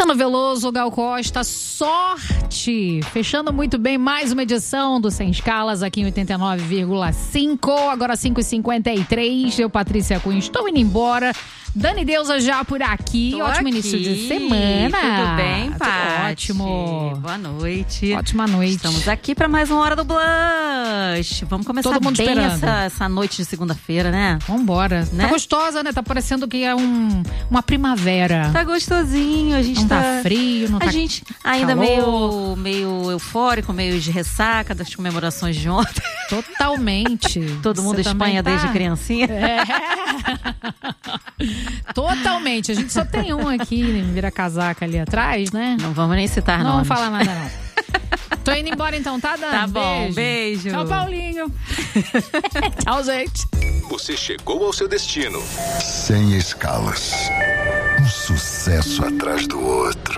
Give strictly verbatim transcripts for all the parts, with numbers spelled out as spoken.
Caetano Veloso, Gal Costa, Sorte. Fechando muito bem mais uma edição do Sem Escalas aqui em oitenta e nove vírgula cinco. Agora cinco e cinquenta e três. Eu, Patrícia Cunha, estou indo embora. Dani Deusa já por aqui. Tô Ótimo aqui. início de semana. Tudo bem, Paty? Ótimo. Boa noite. Ótima noite. Estamos aqui para mais uma Hora do Blush. Vamos começar Todo mundo bem esperando. essa, essa noite de segunda-feira, né? Vambora. Né? Tá gostosa, né? Tá parecendo que é um, uma primavera. Tá gostosinho. A gente não tá... tá frio, não a tá gente ainda calor. meio, meio eufórico, meio de ressaca das comemorações de ontem. Totalmente. Todo mundo Você Espanha tá... desde criancinha. É. Totalmente. A gente só tem um aqui, vira casaca ali atrás, né? Não vamos nem citar Não nomes. vamos falar nada, não. Tô indo embora então, tá, Dani? Tá bom, beijo. beijo. Tchau, Paulinho. Tchau, gente. Você chegou ao seu destino. Sem Escalas. Um sucesso atrás do outro.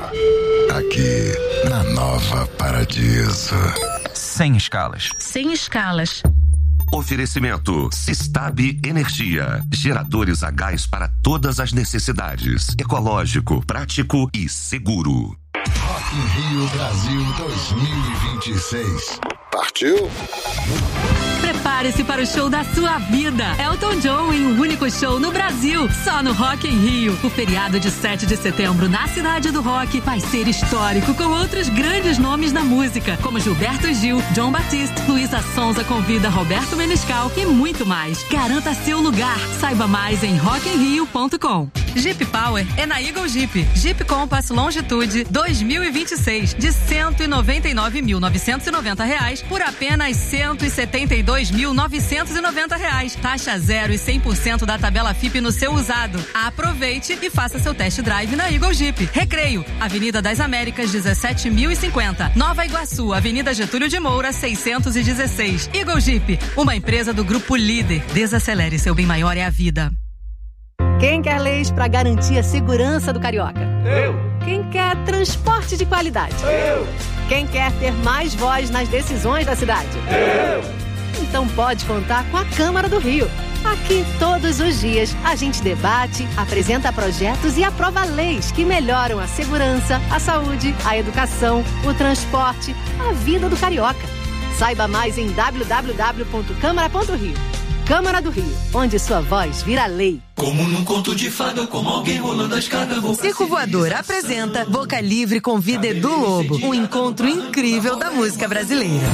Aqui, na Nova Paradiso. Sem Escalas. Sem Escalas. Oferecimento Sistab Energia. Geradores a gás para todas as necessidades. Ecológico, prático e seguro. Rock in Rio Brasil dois mil e vinte e seis. Partiu? Prepare-se para o show da sua vida. Elton John em um único show no Brasil, só no Rock in Rio. O feriado de sete de setembro na Cidade do Rock vai ser histórico, com outros grandes nomes da música, como Gilberto Gil, John Batiste, Luísa Sonza convida Roberto Menescal e muito mais. Garanta seu lugar. Saiba mais em rock in rio ponto com. Jeep Power é na Eagle Jeep. Jeep Compass Longitude dois mil e vinte e seis de cento e noventa e nove mil novecentos e noventa reais por apenas cento e setenta e dois mil novecentos e noventa reais. Taxa zero e cem por cento da tabela F I P no seu usado. Aproveite e faça seu test drive na Eagle Jeep. Recreio, Avenida das Américas dezessete mil e cinquenta. Nova Iguaçu, Avenida Getúlio de Moura seiscentos e dezesseis. Eagle Jeep, uma empresa do Grupo Líder. Desacelere, seu bem maior é a vida. Quem quer leis para garantir a segurança do carioca? Eu. Quem quer transporte de qualidade? Eu. Quem quer ter mais voz nas decisões da cidade? Eu. Então pode contar com a Câmara do Rio. Aqui, todos os dias, a gente debate, apresenta projetos e aprova leis que melhoram a segurança, a saúde, a educação, o transporte, a vida do carioca. Saiba mais em w w w ponto câmara ponto rio. Câmara do Rio, onde sua voz vira lei. Como num conto de fada, como alguém rolando a escada. Circo Voador apresenta Boca Livre convida Edu Lobo, um encontro incrível da música brasileira.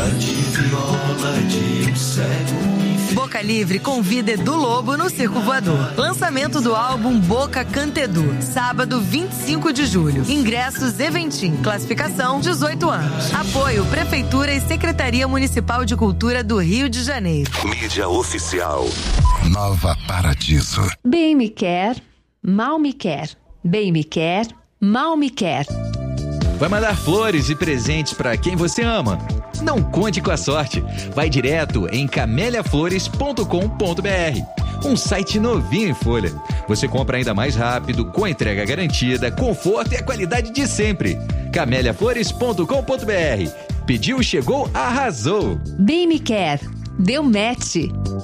Boca Livre convida Edu Lobo no Circo Voador. Lançamento do álbum Boca Canta Edu, sábado vinte e cinco de julho. Ingressos Eventim, classificação dezoito anos. Apoio Prefeitura e Secretaria Municipal de Cultura do Rio de Janeiro. Mídia oficial. Nova Paradiso. Bem me quer, mal me quer. Bem me quer, mal me quer. Vai mandar flores e presentes para quem você ama? Não conte com a sorte. Vai direto em camélia flores ponto com ponto b r. Um site novinho em folha. Você compra ainda mais rápido, com entrega garantida, conforto e a qualidade de sempre. camélia flores ponto com ponto b r. Pediu, chegou, arrasou. Bem me quer, deu match.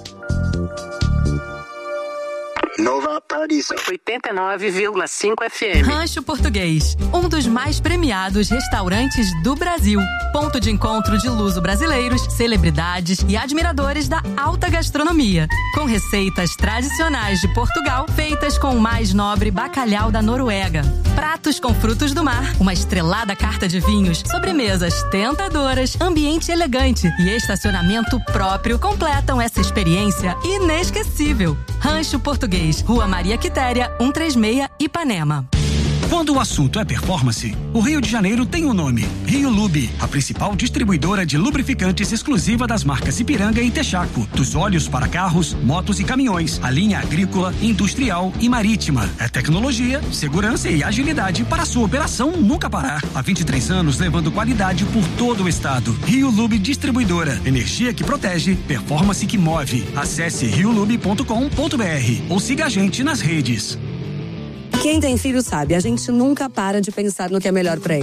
Nova Paradiso oitenta e nove vírgula cinco F M. Rancho Português, um dos mais premiados restaurantes do Brasil. Ponto de encontro de luso-brasileiros, celebridades e admiradores da alta gastronomia. Com receitas tradicionais de Portugal, feitas com o mais nobre bacalhau da Noruega. Pratos com frutos do mar, uma estrelada carta de vinhos, sobremesas tentadoras, ambiente elegante e estacionamento próprio completam essa experiência inesquecível. Rancho Português, Rua Maria Quitéria, cento e trinta e seis, Ipanema. Quando o assunto é performance, o Rio de Janeiro tem um nome: Rio Lube, a principal distribuidora de lubrificantes exclusiva das marcas Ipiranga e Texaco. Dos óleos para carros, motos e caminhões, a linha agrícola, industrial e marítima. É tecnologia, segurança e agilidade para a sua operação nunca parar. Há vinte e três anos levando qualidade por todo o estado. Rio Lube Distribuidora. Energia que protege, performance que move. Acesse rio lube ponto com ponto b r ou siga a gente nas redes. Quem tem filho sabe, a gente nunca para de pensar no que é melhor para eles.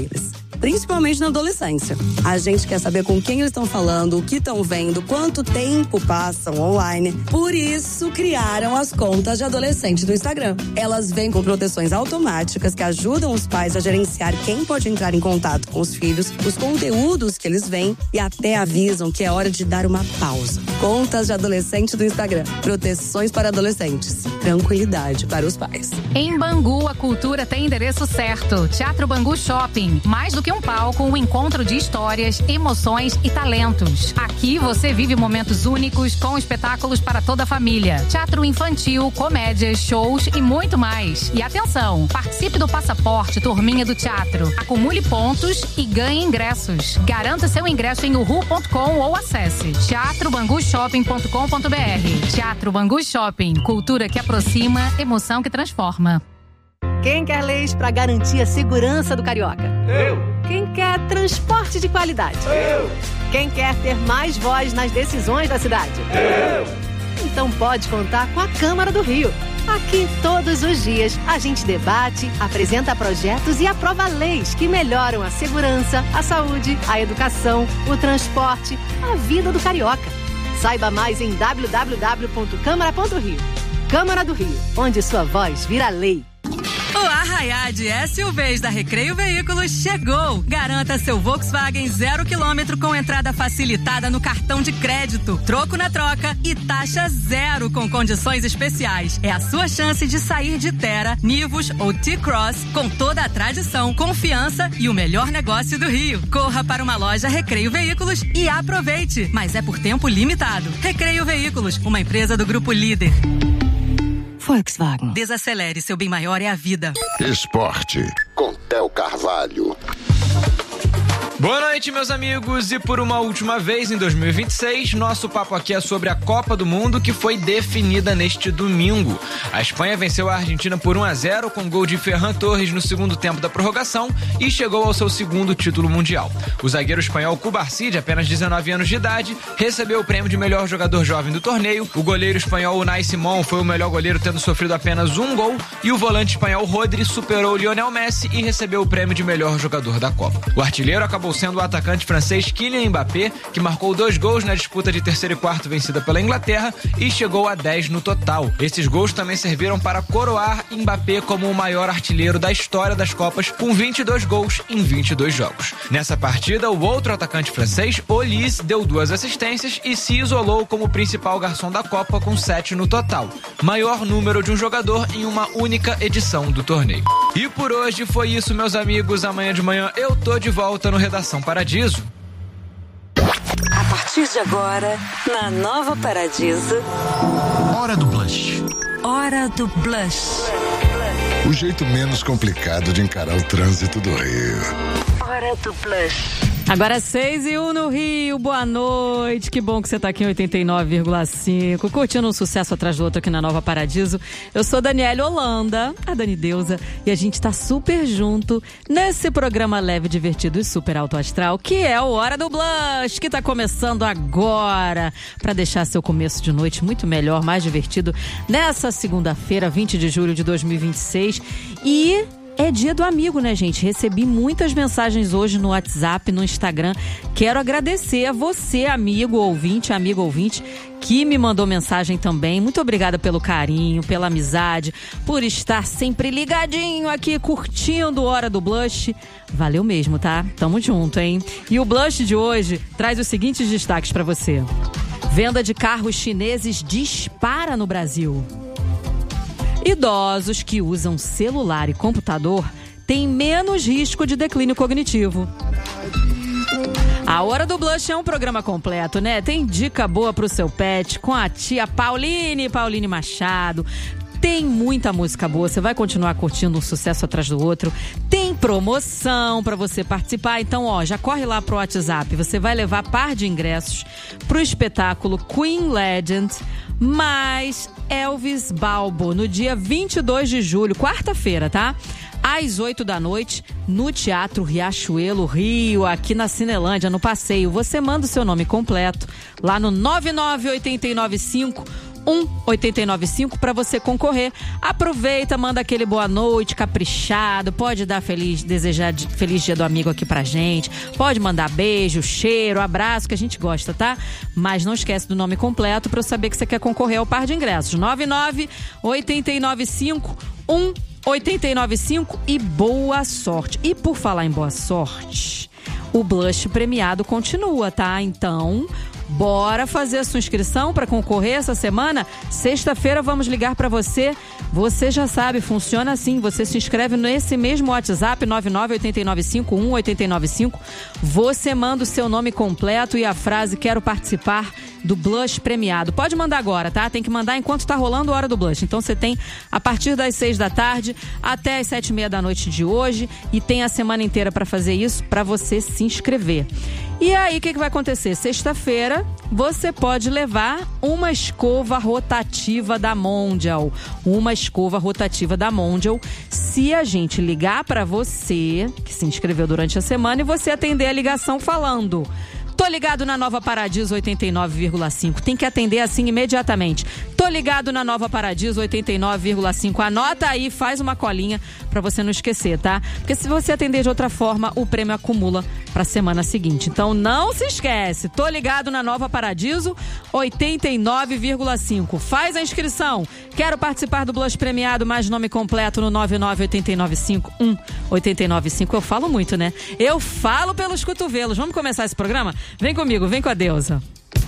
principalmente na adolescência. A gente quer saber com quem eles estão falando, o que estão vendo, quanto tempo passam online. Por isso, criaram as contas de adolescente do Instagram. Elas vêm com proteções automáticas que ajudam os pais a gerenciar quem pode entrar em contato com os filhos, os conteúdos que eles veem e até avisam que é hora de dar uma pausa. Contas de adolescente do Instagram. Proteções para adolescentes. Tranquilidade para os pais. Em Bangu, a cultura tem endereço certo. Teatro Bangu Shopping. Mais do que um palco, um encontro de histórias, emoções e talentos. Aqui você vive momentos únicos com espetáculos para toda a família. Teatro infantil, comédias, shows e muito mais. E atenção, participe do Passaporte Turminha do Teatro. Acumule pontos e ganhe ingressos. Garanta seu ingresso em uhu ponto com ou acesse teatro bangu shopping ponto com ponto br. Teatro Bangu Shopping. Cultura que aproxima, emoção que transforma. Quem quer leis para garantir a segurança do carioca? Eu. Quem quer transporte de qualidade? Eu. Quem quer ter mais voz nas decisões da cidade? Eu. Então pode contar com a Câmara do Rio. Aqui, todos os dias, a gente debate, apresenta projetos e aprova leis que melhoram a segurança, a saúde, a educação, o transporte, a vida do carioca. Saiba mais em w w w ponto câmara ponto rio. Câmara do Rio, onde sua voz vira lei. O Arraiá de S U Vs da Recreio Veículos chegou! Garanta seu Volkswagen zero quilômetro com entrada facilitada no cartão de crédito, troco na troca e taxa zero com condições especiais. É a sua chance de sair de Terra, Nivus ou T-Cross com toda a tradição, confiança e o melhor negócio do Rio. Corra para uma loja Recreio Veículos e aproveite, mas é por tempo limitado. Recreio Veículos, uma empresa do Grupo Líder. Volkswagen. Desacelere, seu bem maior é a vida. Esporte, com Theo Carvalho. Boa noite, meus amigos, e por uma última vez em dois mil e vinte e seis, nosso papo aqui é sobre a Copa do Mundo, que foi definida neste domingo. A Espanha venceu a Argentina por um a zero com gol de Ferran Torres no segundo tempo da prorrogação e chegou ao seu segundo título mundial. O zagueiro espanhol Cubarsí, de apenas dezenove anos de idade, recebeu o prêmio de melhor jogador jovem do torneio. O goleiro espanhol Unai Simón foi o melhor goleiro, tendo sofrido apenas um gol, e o volante espanhol Rodri superou Lionel Messi e recebeu o prêmio de melhor jogador da Copa. O artilheiro acabou sendo o atacante francês Kylian Mbappé, que marcou dois gols na disputa de terceiro e quarto vencida pela Inglaterra e chegou a dez no total. Esses gols também serviram para coroar Mbappé como o maior artilheiro da história das Copas, com vinte e dois gols em vinte e dois jogos. Nessa partida, o outro atacante francês, Olise, deu duas assistências e se isolou como principal garçom da Copa com sete no total, maior número de um jogador em uma única edição do torneio. E por hoje foi isso, meus amigos. Amanhã de manhã eu tô de volta no Redação Paradiso. A partir de agora, na Nova Paradiso, Hora do Blush. Hora do Blush. O jeito menos complicado de encarar o trânsito do Rio. Hora do Blush. Agora seis e um no Rio, boa noite, que bom que você tá aqui em oitenta e nove vírgula cinco, curtindo um sucesso atrás do outro aqui na Nova Paradiso. Eu sou Daniele Holanda, a Dani Deusa, e a gente tá super junto nesse programa leve, divertido e super alto astral, que é o Hora do Blush, que tá começando agora, pra deixar seu começo de noite muito melhor, mais divertido, nessa segunda-feira, vinte de julho de dois mil e vinte e seis, e... é dia do amigo, né, gente? Recebi muitas mensagens hoje no WhatsApp, no Instagram. Quero agradecer a você, amigo ouvinte, amigo ouvinte, que me mandou mensagem também. Muito obrigada pelo carinho, pela amizade, por estar sempre ligadinho aqui, curtindo Hora do Blush. Valeu mesmo, tá? Tamo junto, hein? E o Blush de hoje traz os seguintes destaques pra você. Venda de carros chineses dispara no Brasil. Idosos que usam celular e computador têm menos risco de declínio cognitivo. A Hora do Blush é um programa completo, né? Tem dica boa pro seu pet com a tia Pauline, Pauline Machado. Tem muita música boa, você vai continuar curtindo um sucesso atrás do outro. Tem promoção pra você participar, então ó, já corre lá pro WhatsApp. Você vai levar par de ingressos pro espetáculo Queen Legend mais Elvis Balbo no dia vinte e dois de julho, quarta-feira, tá? Às oito da noite, no Teatro Riachuelo, Rio, aqui na Cinelândia, no passeio. Você manda o seu nome completo lá no nove nove oito nove cinco um oito nove cinco para você concorrer. Aproveita, manda aquele boa noite, caprichado, pode dar feliz, desejar de, feliz dia do amigo aqui pra gente, pode mandar beijo, cheiro, abraço, que a gente gosta, tá? Mas não esquece do nome completo pra eu saber que você quer concorrer ao par de ingressos. nove nove oito nove cinco um oito nove cinco e boa sorte. E por falar em boa sorte, o Blush premiado continua, tá? Então, bora fazer a sua inscrição para concorrer essa semana? Sexta-feira vamos ligar para você. Você já sabe, funciona assim. Você se inscreve nesse mesmo WhatsApp, nove nove oito nove cinco um oito nove cinco. Você manda o seu nome completo e a frase "quero participar" do Blush premiado. Pode mandar agora, tá? Tem que mandar enquanto tá rolando a hora do Blush. Então você tem a partir das seis da tarde até as sete e meia da noite de hoje e tem a semana inteira para fazer isso, para você se inscrever. E aí, o que, que vai acontecer? Sexta-feira, você pode levar uma escova rotativa da Mondial. Uma escova rotativa da Mondial, se a gente ligar para você, que se inscreveu durante a semana, e você atender a ligação falando: tô ligado na Nova Paradiso oitenta e nove vírgula cinco. Tem que atender assim imediatamente. Tô ligado na Nova Paradiso oitenta e nove vírgula cinco. Anota aí, faz uma colinha pra você não esquecer, tá? Porque se você atender de outra forma, o prêmio acumula pra semana seguinte. Então não se esquece. Tô ligado na Nova Paradiso oitenta e nove vírgula cinco. Faz a inscrição. Quero participar do Blush premiado, mais nome completo no nove nove oito nove cinco um oito nove cinco. Eu falo muito, né? Eu falo pelos cotovelos. Vamos começar esse programa? Vem comigo, vem com a Deusa.